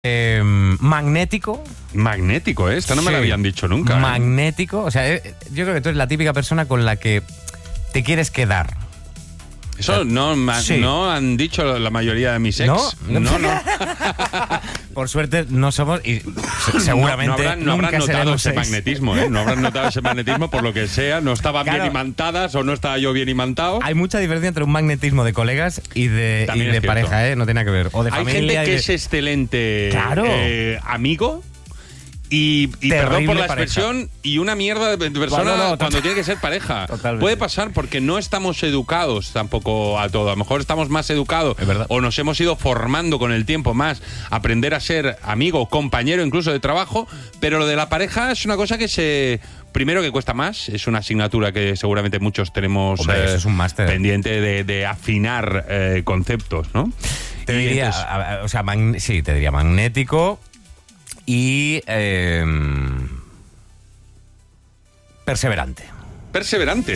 Magnético. Magnético, ¿eh? Esta no me la habían dicho nunca. Magnético. O sea, yo creo que tú eres la típica persona con la que te quieres quedar. Eso no han dicho la mayoría de mis ex. No. Por suerte no somos y seguramente no habrán notado ese ex. magnetismo, ¿eh? No habrán notado ese magnetismo por lo que sea. No estaban bien imantadas o no estaba yo bien imantado. Hay mucha diferencia entre un magnetismo de colegas y de pareja, ¿eh? No tiene nada que ver. O de familia. Hay gente que es excelente amigo. Y perdón por la expresión, y una mierda de persona cuando tiene que ser pareja. Totalmente. Puede pasar porque no estamos educados tampoco a todo. A lo mejor estamos más educados o nos hemos ido formando con el tiempo más, aprender a ser amigo, compañero incluso de trabajo, pero lo de la pareja es una cosa que primero que cuesta más, es una asignatura que seguramente muchos tenemos eso es un máster pendiente de afinar conceptos, ¿no? Te diría magnético. Y perseverante. ¿Perseverante?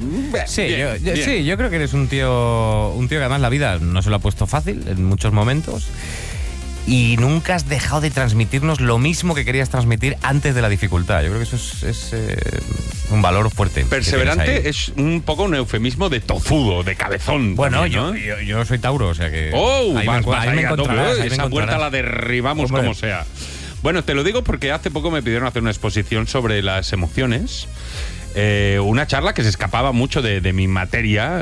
Sí, yo creo que eres un tío que además la vida no se lo ha puesto fácil en muchos momentos y nunca has dejado de transmitirnos lo mismo que querías transmitir antes de la dificultad. Yo creo que eso es un valor fuerte. Perseverante es un poco un eufemismo de tozudo, de cabezón. Bueno, también, ¿no? yo soy Tauro, o sea que... ahí me encontrarás. Esa puerta la derribamos como sea. Bueno, te lo digo porque hace poco me pidieron hacer una exposición sobre las emociones. Una charla que se escapaba mucho de mi materia,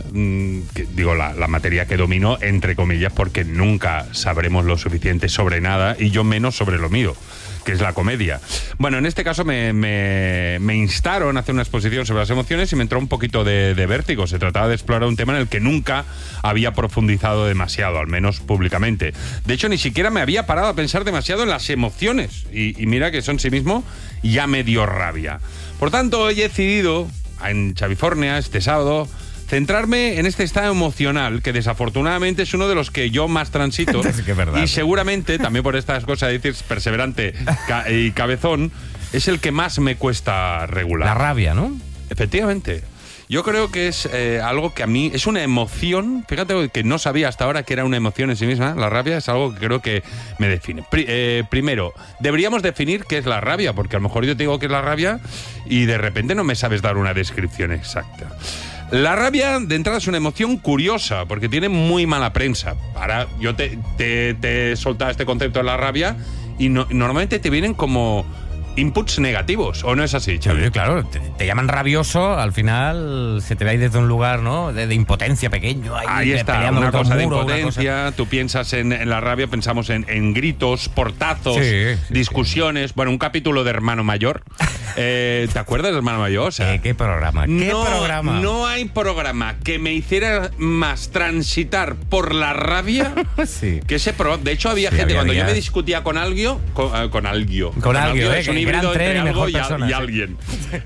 la materia que domino, entre comillas, porque nunca sabremos lo suficiente sobre nada y yo menos sobre lo mío, que es la comedia. Bueno, en este caso me instaron a hacer una exposición sobre las emociones y me entró un poquito de vértigo. Se trataba de explorar un tema en el que nunca había profundizado demasiado, al menos públicamente. De hecho, ni siquiera me había parado a pensar demasiado en las emociones. Y mira que eso en sí mismo ya me dio rabia. Por tanto, hoy he decidido, en Chavifornia, este sábado, centrarme en este estado emocional que desafortunadamente es uno de los que yo más transito. Es que es verdad. Y seguramente, también por estas cosas de decir perseverante y cabezón, es el que más me cuesta regular. La rabia, ¿no? Efectivamente. Yo creo que es algo que a mí es una emoción, fíjate que no sabía hasta ahora que era una emoción en sí misma. La rabia es algo que creo que me define. Primero, deberíamos definir qué es la rabia, porque a lo mejor yo te digo qué es la rabia y de repente no me sabes dar una descripción exacta. La rabia, de entrada, es una emoción curiosa, porque tiene muy mala prensa. Ahora, yo te he soltado este concepto de la rabia y normalmente te vienen como inputs negativos, ¿o no es así, Xavi? Claro, te llaman rabioso, al final se te ve ahí desde un lugar, ¿no? De impotencia pequeño. Ahí está, una cosa de impotencia, tú piensas en la rabia, pensamos en gritos, portazos, discusiones, bueno, un capítulo de Hermano Mayor. ¿Te acuerdas de Hermano Mayor? O sea, ¿Qué programa? No hay programa que me hiciera más transitar por la rabia que ese programa. De hecho, había gente, cuando yo me discutía con alguien, con alguien, es un híbrido entre algo y alguien.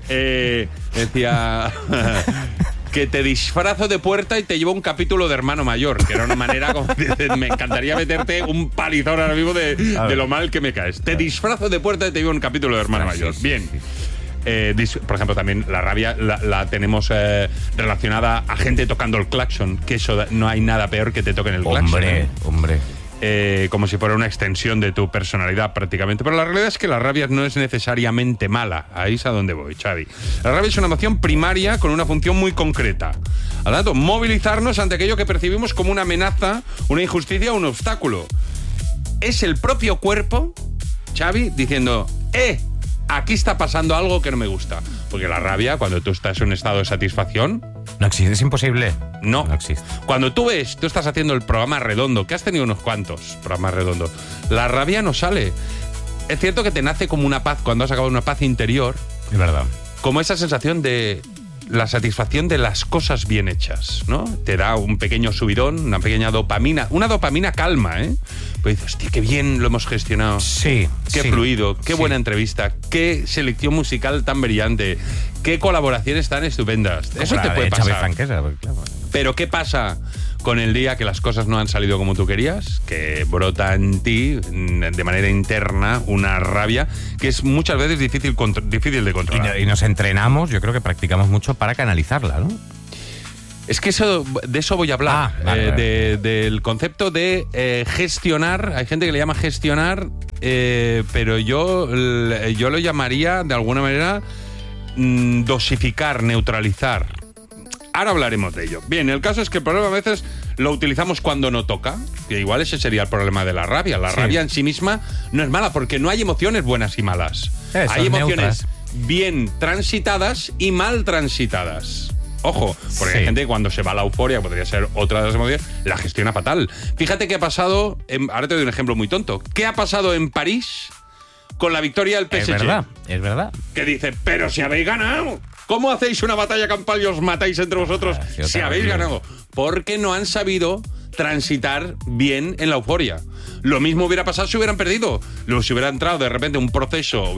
Decía que te disfrazo de puerta y te llevo un capítulo de Hermano Mayor, que era una manera como me encantaría meterte un palizón ahora mismo de lo mal que me caes. Te disfrazo de puerta y te llevo un capítulo de Hermano Mayor. Bien. Por ejemplo, también la rabia la tenemos relacionada a gente tocando el claxon, que eso no hay nada peor que te toquen el claxon. Hombre. Como si fuera una extensión de tu personalidad prácticamente. Pero la realidad es que la rabia no es necesariamente mala. Ahí es a donde voy, Xavi. La rabia es una emoción primaria con una función muy concreta. Al tanto, movilizarnos ante aquello que percibimos como una amenaza, una injusticia o un obstáculo. Es el propio cuerpo, Xavi, diciendo, aquí está pasando algo que no me gusta. Porque la rabia, cuando tú estás en un estado de satisfacción... No existe, es imposible. No existe. Cuando tú estás haciendo el programa redondo, que has tenido unos cuantos programas redondos, la rabia no sale. Es cierto que te nace como una paz, cuando has acabado una paz interior. Es verdad. Como esa sensación de la satisfacción de las cosas bien hechas, ¿no? Te da un pequeño subidón, una pequeña dopamina. Una dopamina calma, ¿eh? Pues dices, hostia, qué bien lo hemos gestionado. Sí. Qué fluido, qué buena entrevista, qué selección musical tan brillante, qué colaboraciones tan estupendas. Eso te puede pasar. Pero ¿qué pasa con el día que las cosas no han salido como tú querías? Que brota en ti, de manera interna, una rabia que es muchas veces difícil de controlar. Y nos entrenamos, yo creo que practicamos mucho para canalizarla, ¿no? Es que de eso voy a hablar, del concepto de gestionar. Hay gente que le llama gestionar, pero yo lo llamaría de alguna manera dosificar, neutralizar. Ahora hablaremos de ello. Bien, el caso es que el problema a veces lo utilizamos cuando no toca, que igual ese sería el problema de la rabia. La rabia en sí misma no es mala, porque no hay emociones buenas y malas. Hay emociones bien transitadas y mal transitadas. Ojo, porque hay gente que cuando se va a la euforia, que podría ser otra de las emociones, la gestiona fatal. Fíjate qué ha pasado, ahora te doy un ejemplo muy tonto. ¿Qué ha pasado en París con la victoria del PSG? Es verdad. Que dice, pero si habéis ganado. ¿Cómo hacéis una batalla campal y os matáis entre vosotros si habéis ganado? Porque no han sabido transitar bien en la euforia. Lo mismo hubiera pasado si hubieran perdido. Si hubiera entrado de repente un proceso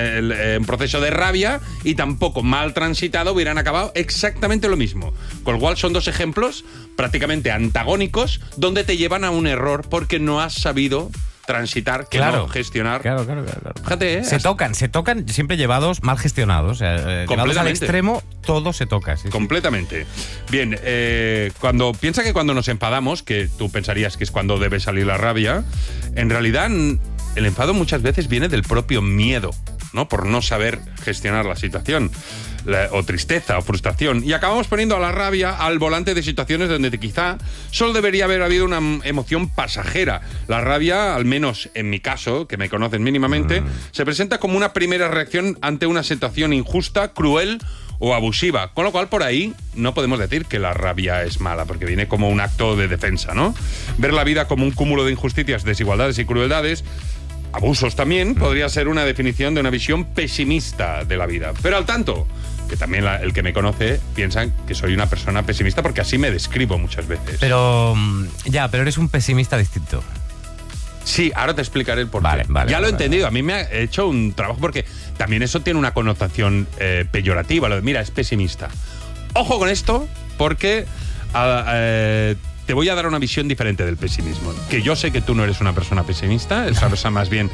de rabia y tampoco mal transitado, hubieran acabado exactamente lo mismo. Con lo cual son dos ejemplos prácticamente antagónicos donde te llevan a un error porque no has sabido transitar, no gestionar. Claro. Fíjate, se tocan siempre llevados mal gestionados. Llevados al extremo, todo se toca. Sí, completamente. Bien, piensa que cuando nos enfadamos, que tú pensarías que es cuando debe salir la rabia, en realidad el enfado muchas veces viene del propio miedo, ¿no? Por no saber gestionar la situación. O tristeza o frustración, y acabamos poniendo a la rabia al volante de situaciones donde quizá solo debería haber habido una emoción pasajera. La rabia, al menos en mi caso, que me conocen mínimamente, se presenta como una primera reacción ante una situación injusta, cruel o abusiva, con lo cual por ahí no podemos decir que la rabia es mala, porque viene como un acto de defensa, ¿no? Ver la vida como un cúmulo de injusticias, desigualdades y crueldades, abusos también, podría ser una definición de una visión pesimista de la vida. Pero al tanto, que también el que me conoce piensa que soy una persona pesimista porque así me describo muchas veces. Pero eres un pesimista distinto. Sí, ahora te explicaré el porqué. Ya lo he entendido. A mí me ha hecho un trabajo porque también eso tiene una connotación peyorativa. Lo de, mira, es pesimista. Ojo con esto porque te voy a dar una visión diferente del pesimismo. Que yo sé que tú no eres una persona pesimista, es una persona más bien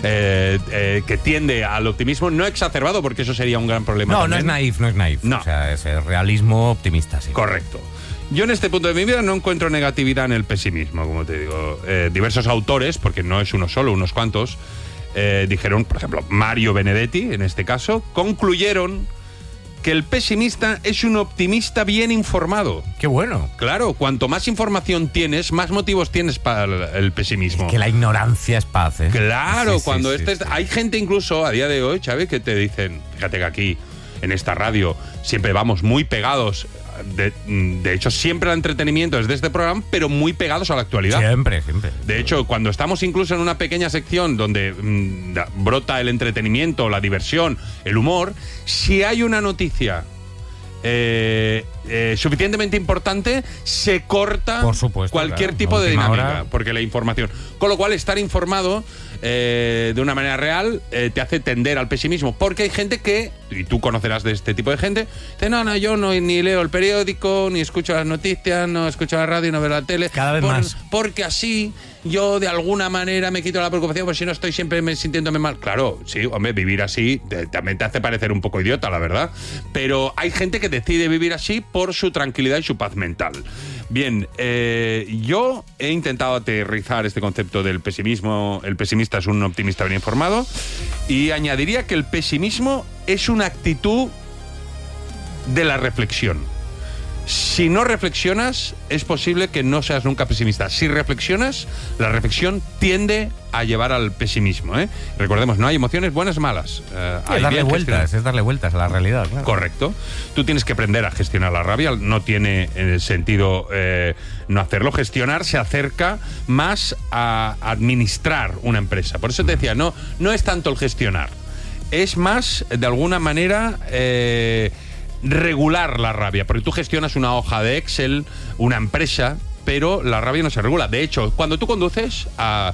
que tiende al optimismo, no exacerbado, porque eso sería un gran problema. No es naif. No. O sea, es el realismo optimista, sí. Correcto. Yo en este punto de mi vida no encuentro negatividad en el pesimismo, como te digo. Diversos autores, porque no es uno solo, unos cuantos, dijeron, por ejemplo, Mario Benedetti, en este caso, concluyeron que el pesimista es un optimista bien informado. ¡Qué bueno! Claro, cuanto más información tienes, más motivos tienes para el pesimismo. Es que la ignorancia es paz, ¿eh? Claro, hay gente incluso a día de hoy, Xavi, que te dicen, fíjate que aquí, en esta radio, siempre vamos muy pegados. De hecho, siempre el entretenimiento es de este programa, pero muy pegados a la actualidad. Siempre. De hecho, cuando estamos incluso en una pequeña sección donde brota el entretenimiento, la diversión, el humor, si hay una noticia suficientemente importante, se corta, por supuesto, cualquier tipo de dinámica, porque la información. Con lo cual, estar informado de una manera real te hace tender al pesimismo, porque hay gente que, y tú conocerás de este tipo de gente, dice, no, yo ni leo el periódico, ni escucho las noticias, no escucho la radio, no veo la tele. Cada vez más. Porque así yo de alguna manera me quito la preocupación, porque si no estoy siempre sintiéndome mal. Claro, sí, hombre, vivir así también te hace parecer un poco idiota, la verdad. Pero hay gente que decide vivir así por su tranquilidad y su paz mental. Bien, yo he intentado aterrizar este concepto del pesimismo. El pesimista es un optimista bien informado, y añadiría que el pesimismo es una actitud de la reflexión. Si no reflexionas, es posible que no seas nunca pesimista. Si reflexionas, la reflexión tiende a llevar al pesimismo, ¿eh? Recordemos, no hay emociones buenas o malas. Es darle vueltas a la realidad. Claro. Correcto. Tú tienes que aprender a gestionar la rabia. No tiene sentido no hacerlo. Gestionar se acerca más a administrar una empresa. Por eso te decía, no es tanto el gestionar. Es más, de alguna manera, regular la rabia, porque tú gestionas una hoja de Excel, una empresa, pero la rabia no se regula. De hecho, cuando tú conduces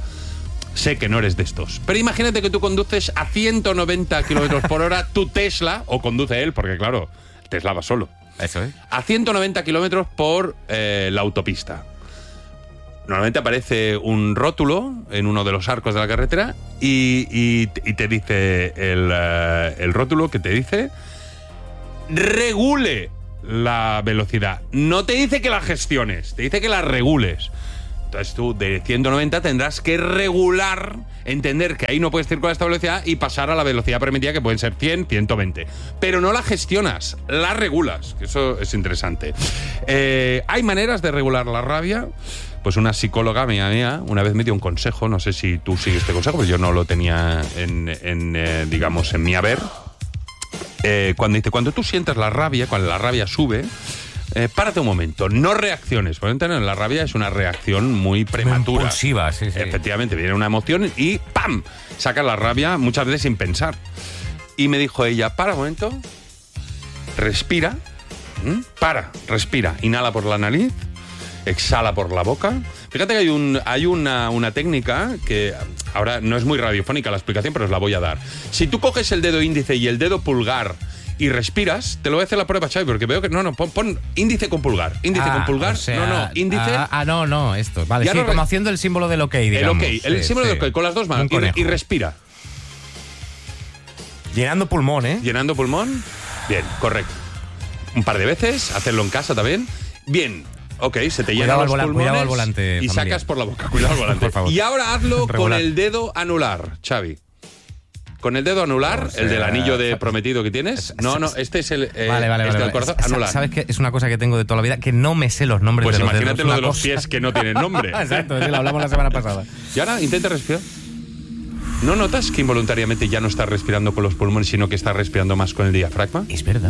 sé que no eres de estos, pero imagínate que tú conduces a 190 kilómetros por hora tu Tesla, o conduce él, porque claro, Tesla va solo. Eso es. A 190 kilómetros por la autopista. Normalmente aparece un rótulo en uno de los arcos de la carretera y te dice el rótulo que te dice: regule la velocidad. No te dice que la gestiones, te dice que la regules. Entonces tú de 190 tendrás que regular, entender que ahí no puedes circular a esta velocidad y pasar a la velocidad permitida, que pueden ser 100, 120. Pero no la gestionas, la regulas, que eso es interesante. ¿Hay maneras de regular la rabia? Pues una psicóloga mía una vez me dio un consejo, no sé si tú sigues este consejo, pero yo no lo tenía digamos, en mi haber. Cuando tú sientes la rabia, cuando la rabia sube, párate un momento, no reacciones. Por ejemplo, la rabia es una reacción muy prematura. Impulsiva, sí. Efectivamente, viene una emoción y ¡pam! Sacas la rabia muchas veces sin pensar. Y me dijo ella, para un momento, respira, respira, inhala por la nariz, exhala por la boca. Fíjate que hay una técnica que ahora no es muy radiofónica la explicación, pero os la voy a dar. Si tú coges el dedo índice y el dedo pulgar y respiras, te lo voy a hacer la prueba, Xavi, porque veo que pon índice con pulgar. Índice con pulgar. O sea, índice. No, esto. Vale, sí, como haciendo el símbolo del OK, digamos. El símbolo del OK, con las dos manos. Y respira. Llenando pulmón, ¿eh? Llenando pulmón. Bien, correcto. Un par de veces, hacerlo en casa también. Bien. Ok, se te llenan los pulmones. Cuidado al volante, y familia. Sacas por la boca. Cuidado al volante. Por favor. Y ahora hazlo con el dedo anular, Xavi. Con el dedo anular, el del anillo de prometido que tienes. No, este es el del corazón, anular. ¿Sabes qué? Es una cosa que tengo de toda la vida, que no me sé los nombres de los dedos. Pues imagínate lo de los pies que no tienen nombre. Exacto, sí, lo hablamos la semana pasada. Y ahora intenta respirar. ¿No notas que involuntariamente ya no estás respirando con los pulmones, sino que estás respirando más con el diafragma? Es verdad.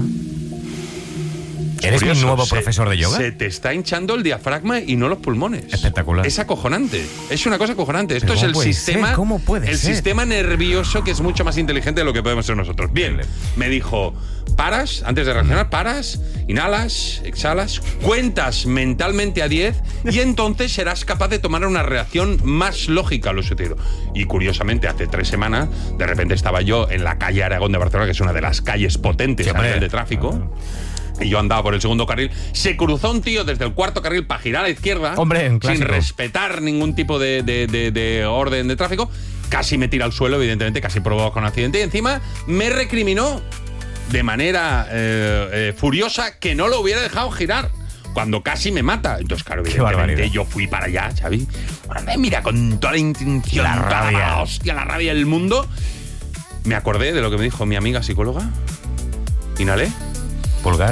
¿Eres mi nuevo profesor de yoga? Se te está hinchando el diafragma y no los pulmones. Espectacular. Es acojonante. Es una cosa acojonante. Esto es el sistema. ¿Cómo puede ser? Sistema nervioso, que es mucho más inteligente de lo que podemos ser nosotros. Bien, me dijo, paras, antes de reaccionar, paras, inhalas, exhalas, cuentas mentalmente a 10 y entonces serás capaz de tomar una reacción más lógica a lo sucedido. Y curiosamente, hace 3 semanas, de repente estaba yo en la calle Aragón de Barcelona, que es una de las calles potentes a nivel de tráfico. Y yo andaba por el segundo carril. Se cruzó un tío desde el cuarto carril para girar a la izquierda. Hombre, un clásico. Sin respetar ningún tipo de orden de tráfico. Casi me tira al suelo, evidentemente, casi provoca un accidente. Y encima me recriminó de manera furiosa que no lo hubiera dejado girar cuando casi me mata. Entonces, claro, evidentemente yo fui para allá, Xavi. Mira, con toda la intención, la rabia. La rabia del mundo. Me acordé de lo que me dijo mi amiga psicóloga. Inhalé. Pulgar.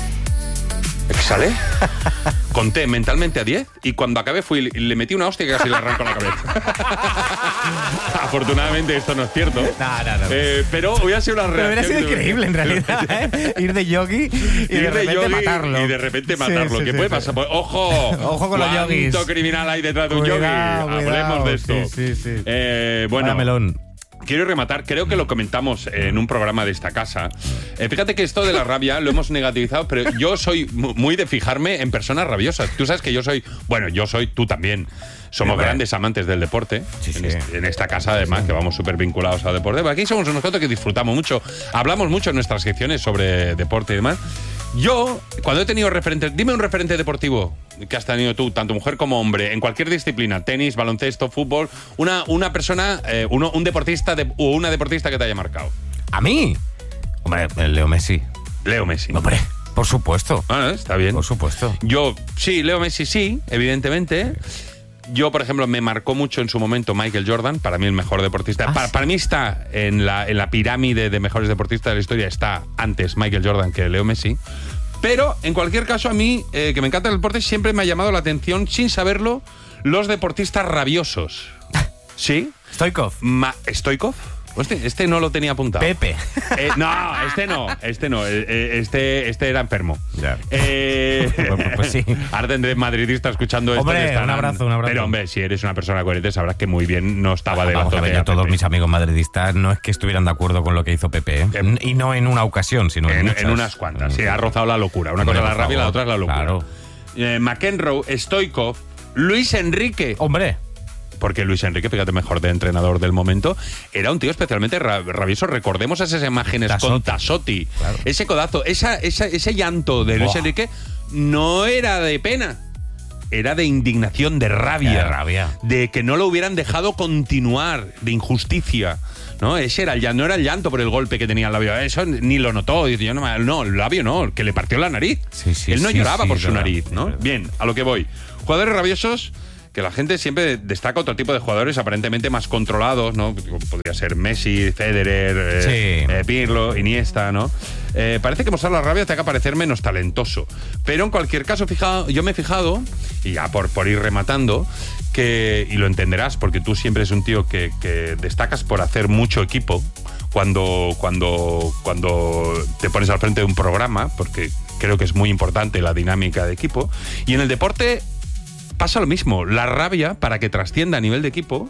Exhalé. Conté mentalmente a 10 y cuando acabé fui y le metí una hostia que casi le arrancó la cabeza. Afortunadamente esto no es cierto. No. Pero hubiera sido una reacción. Pero hubiera sido increíble en realidad, ¿eh? Ir de yogi y de repente matarlo. Y de repente matarlo. ¿Qué puede pasar? Pues, ¡ojo con los yogis! ¿Cuánto criminal hay detrás de un yogi? Hablemos de esto. Sí. Bueno. Melón. Quiero rematar, creo que lo comentamos en un programa de esta casa. Fíjate que esto de la rabia lo hemos negativizado, pero yo soy muy de fijarme en personas rabiosas. Tú sabes que yo soy, tú también. Somos grandes amantes del deporte. En esta casa, además, que vamos súper vinculados al deporte. Aquí somos nosotros que disfrutamos mucho. Hablamos mucho en nuestras secciones sobre deporte y demás. Yo, cuando he tenido referentes, dime un referente deportivo que has tenido tú, tanto mujer como hombre, en cualquier disciplina, tenis, baloncesto, fútbol, una persona, un deportista o una deportista que te haya marcado. ¿A mí? Hombre, Leo Messi. Leo Messi. Hombre, por supuesto. Está bien. Por supuesto. Yo, sí, Leo Messi sí, evidentemente. Yo, por ejemplo, me marcó mucho en su momento Michael Jordan, para mí el mejor deportista. Para mí está en la pirámide de mejores deportistas de la historia, está antes Michael Jordan que Leo Messi. Pero, en cualquier caso, a mí, que me encanta el deporte, siempre me ha llamado la atención, sin saberlo, los deportistas rabiosos. ¿Sí? Stoikov. ¿Stoikov? Este no lo tenía apuntado. Pepe. Este no. Este era enfermo. Ya. Pues sí. Ahora tendré madridista escuchando esto. Hombre, un abrazo. Pero, hombre, si eres una persona coherente, sabrás que muy bien no estaba de la azotea. Todos mis amigos madridistas no es que estuvieran de acuerdo con lo que hizo Pepe, ¿eh? Y no en una ocasión, sino en unas cuantas. Sí, ha rozado la locura. Una cosa es la rabia y la otra es la locura. Claro. McEnroe, Stoikov, Luis Enrique. Hombre. Porque Luis Enrique, fíjate, mejor de entrenador del momento, era un tío especialmente rabioso. Recordemos esas imágenes con Tassotti. Ese codazo, ese llanto de Luis Enrique no era de pena. era de indignación, de rabia. De rabia. De que no lo hubieran dejado continuar, de injusticia. ¿No? Ese era el llanto, no era el llanto por el golpe que tenía el labio. Eso ni lo notó. Dice, yo no, el labio no, que le partió la nariz. Él no lloraba por su nariz, ¿no? Bien, a lo que voy. Jugadores rabiosos, que la gente siempre destaca otro tipo de jugadores aparentemente más controlados, ¿no? Podría ser Messi, Federer, Pirlo, Iniesta, ¿no? Parece que mostrar la rabia te haga parecer menos talentoso. Pero en cualquier caso, yo me he fijado, y ya por ir rematando, y lo entenderás porque tú siempre eres un tío que destacas por hacer mucho equipo cuando te pones al frente de un programa, porque creo que es muy importante la dinámica de equipo. Y en el deporte pasa lo mismo. La rabia, para que trascienda a nivel de equipo,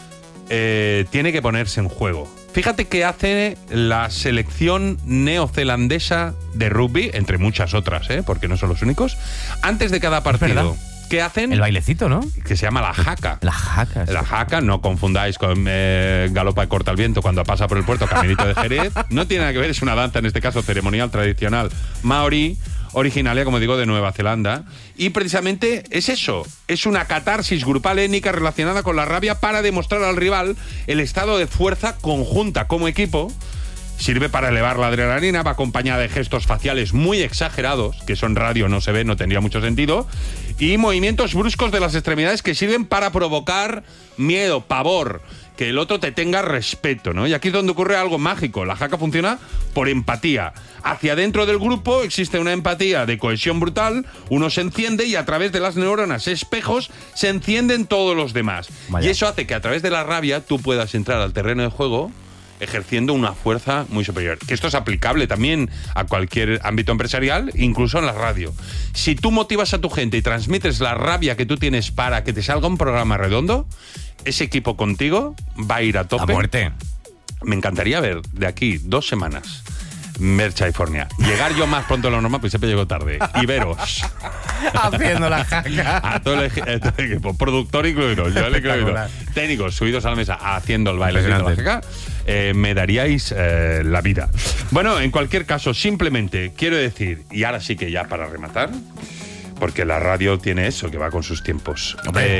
tiene que ponerse en juego. Fíjate qué hace la selección neozelandesa de rugby, entre muchas otras, porque no son los únicos, antes de cada partido. ¿Qué hacen? El bailecito, ¿no? Que se llama la haka. La haka. La haka, no confundáis con galopa y corta el viento cuando pasa por el puerto Caminito de Jerez. No tiene nada que ver, es una danza, en este caso ceremonial tradicional maorí, originaria, como digo, de Nueva Zelanda. Y precisamente es eso, es una catarsis grupal étnica relacionada con la rabia para demostrar al rival el estado de fuerza conjunta como equipo. Sirve para elevar la adrenalina, va acompañada de gestos faciales muy exagerados, que eso en radio no se ve, no tendría mucho sentido, y movimientos bruscos de las extremidades que sirven para provocar miedo, pavor, que el otro te tenga respeto, ¿no? Y aquí es donde ocurre algo mágico. La haka funciona por empatía. Hacia dentro del grupo existe una empatía de cohesión brutal, uno se enciende y a través de las neuronas espejos se encienden todos los demás. Vaya. Y eso hace que a través de la rabia tú puedas entrar al terreno de juego ejerciendo una fuerza muy superior. Que esto es aplicable también a cualquier ámbito empresarial, incluso en la radio. Si tú motivas a tu gente y transmites la rabia que tú tienes para que te salga un programa redondo, ese equipo contigo va a ir a tope. A muerte. Me encantaría ver de aquí 2 semanas Merch California. Llegar yo más pronto de lo normal, pues siempre llego tarde. Y veros. Haciendo la jaca. A todo el equipo. Productor incluido. Yo le incluido. Técnicos subidos a la mesa haciendo el baile de la jaca. Me daríais la vida. Bueno, en cualquier caso, simplemente quiero decir, y ahora sí que ya para rematar, porque la radio tiene eso, que va con sus tiempos.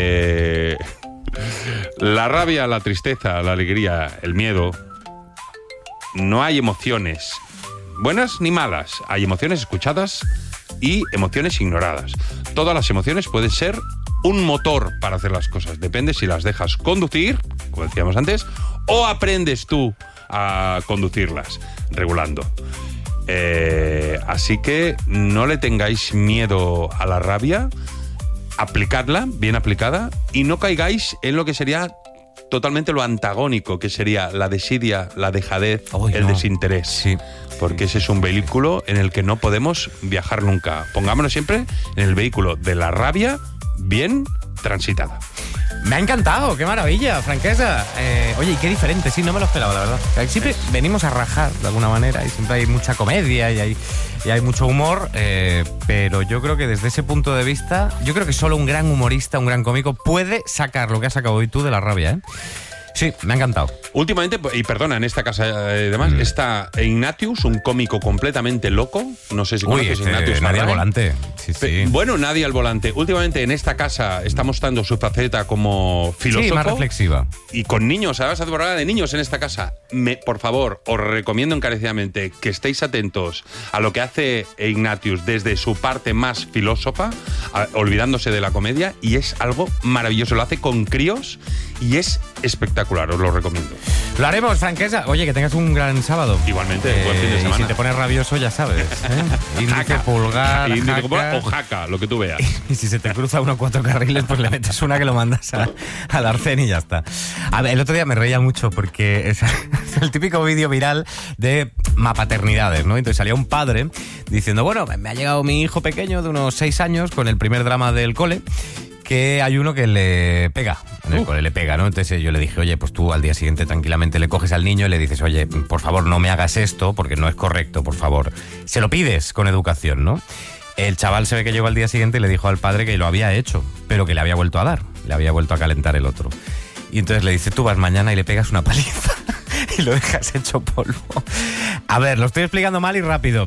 La rabia, la tristeza, la alegría, el miedo. No hay emociones buenas ni malas. Hay emociones escuchadas y emociones ignoradas. Todas las emociones pueden ser un motor para hacer las cosas. Depende si las dejas conducir, como decíamos antes, o aprendes tú a conducirlas, regulando. Así que no le tengáis miedo a la rabia, aplicadla, bien aplicada, y no caigáis en lo que sería totalmente lo antagónico, que sería la desidia, la dejadez, desinterés. Sí. Porque ese es un vehículo en el que no podemos viajar nunca. Pongámonos siempre en el vehículo de la rabia bien transitada. Me ha encantado, qué maravilla, Franquesa. Oye, y qué diferente, sí, no me lo esperaba, la verdad. Siempre venimos a rajar de alguna manera y siempre hay mucha comedia y hay mucho humor, pero yo creo que desde ese punto de vista, yo creo que solo un gran humorista, un gran cómico puede sacar lo que has sacado hoy tú de la rabia, ¿eh? Sí, me ha encantado. Últimamente, y perdona, en esta casa demás, está Ignatius, un cómico completamente loco. No sé si conoces Ignatius. Nadie al volante. Sí. Bueno, nadie al volante. Últimamente en esta casa está mostrando su faceta como filósofo. Sí, más reflexiva. Y con niños, ¿sabes? Hace programa de niños en esta casa. Por favor, os recomiendo encarecidamente que estéis atentos a lo que hace Ignatius desde su parte más filósofa, olvidándose de la comedia, y es algo maravilloso. Lo hace con críos y es espectacular, os lo recomiendo. Lo haremos, Franquesa. Oye, que tengas un gran sábado. Igualmente, buen fin de semana. Y si te pones rabioso, ya sabes, índice, pulgar, jaca, o jaca, lo que tú veas. Y si se te cruza 1 o 4 carriles, pues le metes una que lo mandas al arcén y ya está. A ver, el otro día me reía mucho porque es el típico vídeo viral de mapaternidades, ¿no? Entonces salía un padre diciendo, bueno, me ha llegado mi hijo pequeño de unos 6 años con el primer drama del cole, que hay uno que le pega, en el cole le pega, ¿no? Entonces yo le dije, oye, pues tú al día siguiente tranquilamente le coges al niño y le dices, oye, por favor, no me hagas esto porque no es correcto, por favor. Se lo pides con educación, ¿no? El chaval se ve que llegó al día siguiente y le dijo al padre que lo había hecho, pero que le había vuelto a dar, le había vuelto a calentar el otro. Y entonces le dice, tú vas mañana y le pegas una paliza y lo dejas hecho polvo. A ver, lo estoy explicando mal y rápido.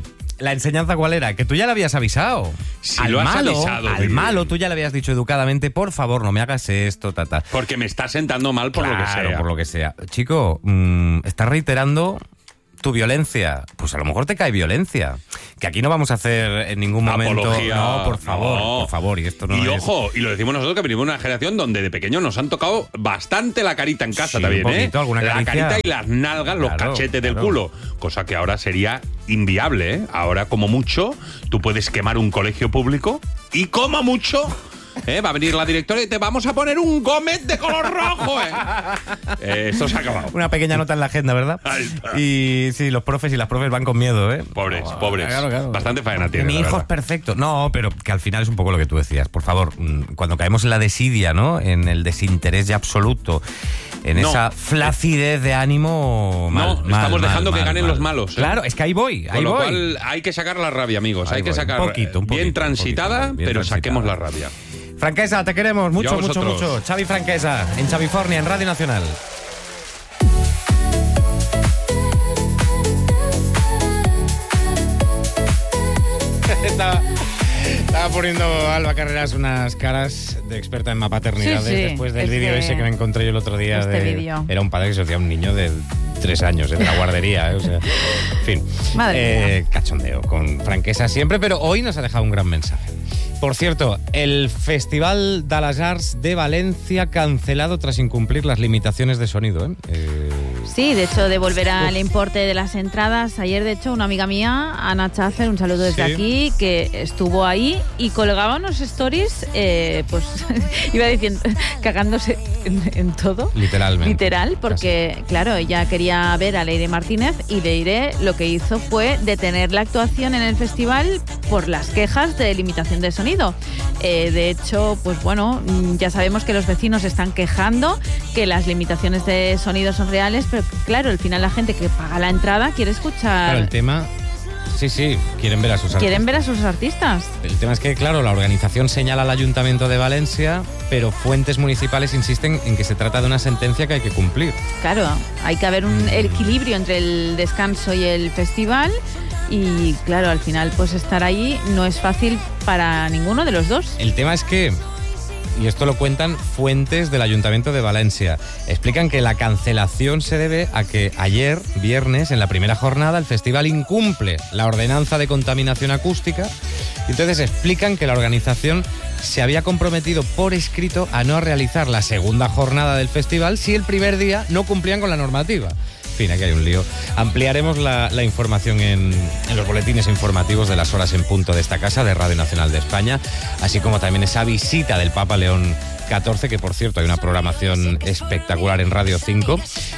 la enseñanza cuál era, que tú ya le habías avisado. Si lo has avisado. Al malo tú ya le habías dicho educadamente, por favor, no me hagas esto, tata. Porque me está sentando mal por lo que sea. por lo que sea. Chico, estás reiterando tu violencia. Pues a lo mejor te cae violencia. Que aquí no vamos a hacer en ningún momento... Apología. No, por favor. Y esto no es... ojo, y lo decimos nosotros que venimos de una generación donde de pequeños nos han tocado bastante la carita en casa también, un poquito, alguna la caricia. carita y las nalgas, los cachetes del culo. Cosa que ahora sería inviable, ¿eh? Ahora, como mucho, tú puedes quemar un colegio público y como mucho... va a venir la directora y te vamos a poner un Gómez de color rojo. Esto se ha acabado. Una pequeña nota en la agenda, ¿verdad? Y sí, los profes y las profes van con miedo, ¿eh? Pobres. Claro. Bastante faena tiene. Mi hijo es perfecto. No, pero que al final es un poco lo que tú decías. Por favor, cuando caemos en la desidia, ¿no? En el desinterés ya absoluto, en esa flacidez de ánimo. Estamos dejando que ganen los malos. Claro, es que ahí voy. Con lo cual hay que sacar la rabia, amigos. Hay que sacar un poquito, bien transitada, pero saquemos la rabia. Franquesa, te queremos mucho. Xavi Franquesa, en Xavifornia, en Radio Nacional. Estaba poniendo Alba Carreras unas caras de experta en mapaternidades después del vídeo ese que me encontré yo el otro día. Era un padre que se hacía un niño de 3 años, de la guardería. O sea, en fin. Madre mía. Cachondeo con Franquesa siempre, pero hoy nos ha dejado un gran mensaje. Por cierto, el Festival de las Arts de Valencia cancelado tras incumplir las limitaciones de sonido. Sí, de hecho, devolverá el importe de las entradas. Ayer, de hecho, una amiga mía, Ana Chafer, un saludo desde aquí, que estuvo ahí y colgaba unos stories, pues iba diciendo, cagándose en todo. Literalmente. Literal, porque, claro, ella quería ver a Leire Martínez y Leire lo que hizo fue detener la actuación en el festival por las quejas de limitación de sonido. De hecho, pues bueno, ya sabemos que los vecinos están quejando, que las limitaciones de sonido son reales, pero claro, al final la gente que paga la entrada quiere escuchar... Claro, el tema... Sí, quieren ver a sus artistas. Quieren ver a sus artistas. El tema es que, claro, la organización señala al Ayuntamiento de Valencia, pero fuentes municipales insisten en que se trata de una sentencia que hay que cumplir. Claro, hay que haber un equilibrio entre el descanso y el festival. Y claro, al final pues estar ahí no es fácil para ninguno de los dos. El tema es que, y esto lo cuentan fuentes del Ayuntamiento de Valencia, explican que la cancelación se debe a que ayer, viernes, en la primera jornada, el festival incumple la ordenanza de contaminación acústica. Entonces explican que la organización se había comprometido por escrito a no realizar la segunda jornada del festival si el primer día no cumplían con la normativa. En fin, aquí hay un lío. Ampliaremos la información en los boletines informativos de las horas en punto de esta casa, de Radio Nacional de España, así como también esa visita del Papa León XIV, que por cierto hay una programación espectacular en Radio 5.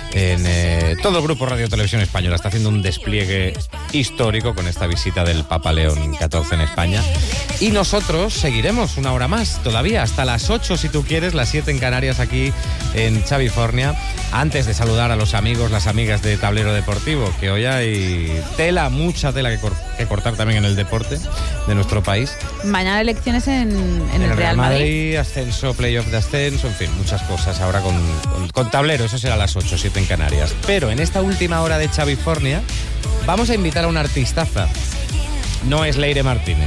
Todo el grupo Radio Televisión Española está haciendo un despliegue histórico con esta visita del Papa León XIV en España. Y nosotros seguiremos una hora más todavía, hasta las 8 si tú quieres, las 7 en Canarias aquí en Xavifornia. Antes de saludar a los amigos, las amigas de Tablero Deportivo, que hoy hay mucha tela que cortar también en el deporte de nuestro país. Mañana elecciones en el Real Madrid. Ascenso, playoff de ascenso, en fin, muchas cosas ahora con Tablero, eso será a las 8, 7 en Canarias. Pero en esta última hora de Xavifornia vamos a invitar a una artistaza. No es Leire Martínez,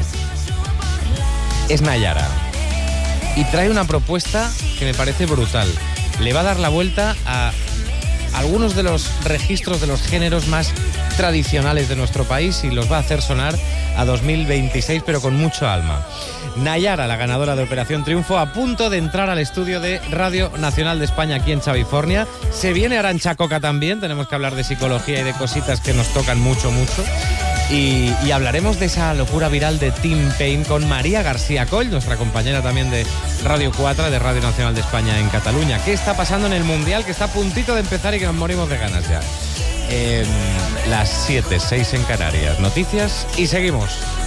es Nayara. Y trae una propuesta que me parece brutal. Le va a dar la vuelta a algunos de los registros de los géneros más tradicionales de nuestro país y los va a hacer sonar a 2026, pero con mucho alma. Nayara, la ganadora de Operación Triunfo, a punto de entrar al estudio de Radio Nacional de España aquí en Xavifornia. Se viene Arantxa Coca también, tenemos que hablar de psicología y de cositas que nos tocan mucho. Y hablaremos de esa locura viral de Tim Payne con María García Coll, nuestra compañera también de Radio 4, de Radio Nacional de España en Cataluña. ¿Qué está pasando en el Mundial, que está a puntito de empezar y que nos morimos de ganas ya? Las 7, 6 en Canarias. Noticias y seguimos.